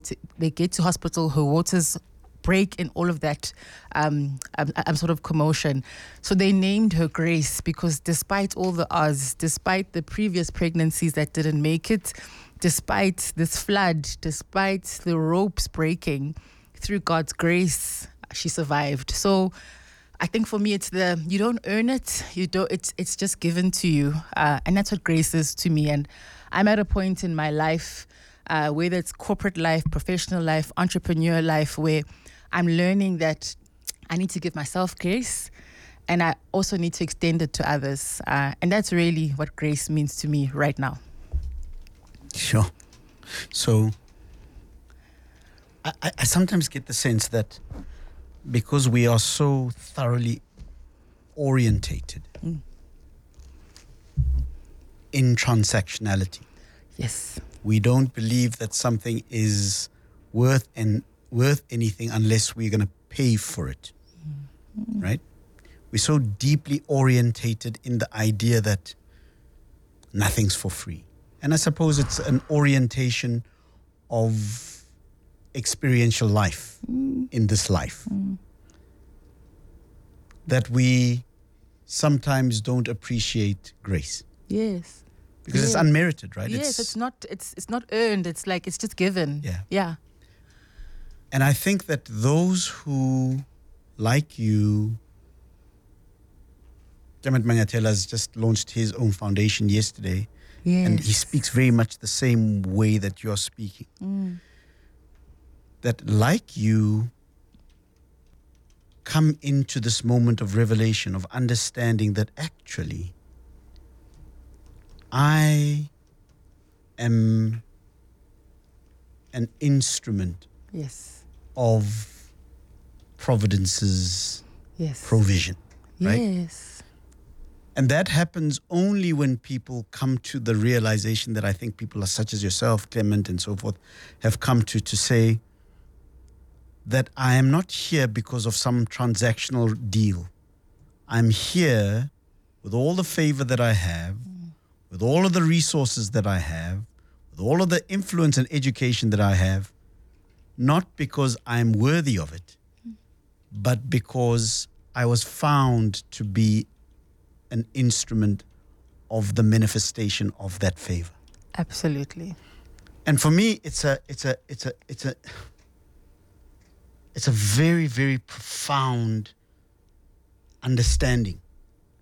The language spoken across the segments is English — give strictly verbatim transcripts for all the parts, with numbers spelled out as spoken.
they get to hospital, her waters break and all of that um, um, um, sort of commotion. So they named her Grace because despite all the odds, despite the previous pregnancies that didn't make it, despite this flood, despite the ropes breaking, through God's grace, she survived. So I think for me, it's the, you don't earn it, you don't, it's it's just given to you. Uh, and that's what grace is to me. And I'm at a point in my life, uh, whether it's corporate life, professional life, entrepreneur life, where I'm learning that I need to give myself grace and I also need to extend it to others. Uh, and that's really what grace means to me right now. Sure. So I, I sometimes get the sense that because we are so thoroughly orientated mm. in transactionality. Yes. We don't believe that something is worth and worth anything unless we're going to pay for it. Mm. Right? We're so deeply orientated in the idea that nothing's for free. And I suppose it's an orientation of experiential life mm. in this life. Mm. That we sometimes don't appreciate grace. Yes. Because yes. it's unmerited, right? Yes, it's, it's not it's it's not earned. It's like it's just given. Yeah. Yeah. And I think that those who, like you, Clement Mangatela has just launched his own foundation yesterday. Yes. And he speaks very much the same way that you're speaking. Mm. That like you come into this moment of revelation, of understanding that actually I am an instrument yes. of Providence's yes. provision, right? Yes. And that happens only when people come to the realization that I think people are such as yourself, Clement, and so forth, have come to to say that I am not here because of some transactional deal. I'm here with all the favor that I have, mm. with all of the resources that I have, with all of the influence and education that I have, not because I'm worthy of it, mm. but because I was found to be an instrument of the manifestation of that favor. Absolutely. And for me, it's a, it's a, it's a, it's a, it's a very, very profound understanding.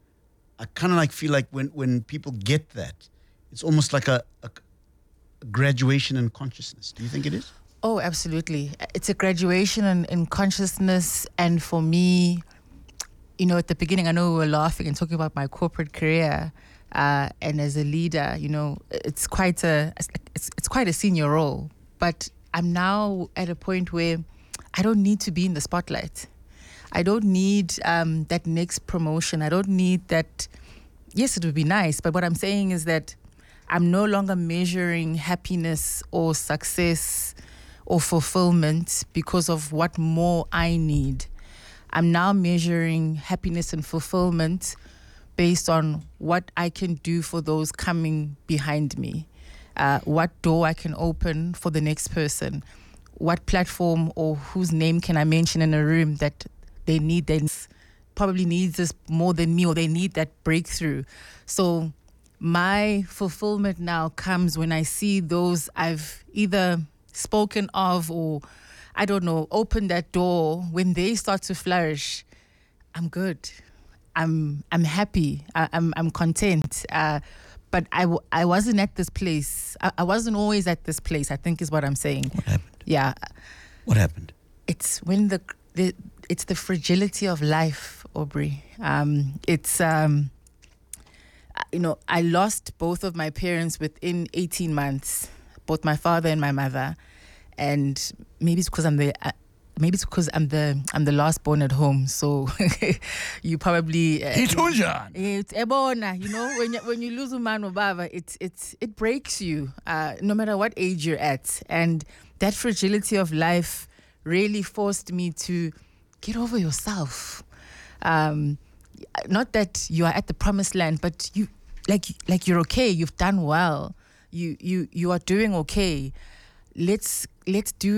I kind of like feel like when, when people get that, it's almost like a, a, a graduation in consciousness. Do you think it is? Oh, absolutely. It's a graduation in, in consciousness. And for me, you know, at the beginning, I know we were laughing and talking about my corporate career, uh, and as a leader, you know, it's quite a it's it's quite a senior role. But I'm now at a point where I don't need to be in the spotlight. I don't need um, that next promotion. I don't need that. Yes, it would be nice, but what I'm saying is that I'm no longer measuring happiness or success or fulfillment because of what more I need. I'm now measuring happiness and fulfillment based on what I can do for those coming behind me, uh, what door I can open for the next person, what platform or whose name can I mention in a room that they need, they probably needs this more than me, or they need that breakthrough. So my fulfillment now comes when I see those I've either spoken of or I don't know, open that door. When they start to flourish, I'm good. I'm I'm happy. I, I'm I'm content. Uh, but I, w- I wasn't at this place. I, I wasn't always at this place, I think is what I'm saying. What happened? Yeah. What happened? It's when the, the it's the fragility of life, Aubrey. Um, it's um, you know, I lost both of my parents within eighteen months, both my father and my mother. And maybe it's because I'm the, uh, maybe it's because I'm the, I'm the last born at home. So you probably. Uh, it's ebona, you know, when you, when you lose a man or baba, it's it's it breaks you, uh, no matter what age you're at. And that fragility of life really forced me to get over yourself. Um, not that you are at the promised land, but you like like you're okay. You've done well. You you you are doing okay. Let's let's do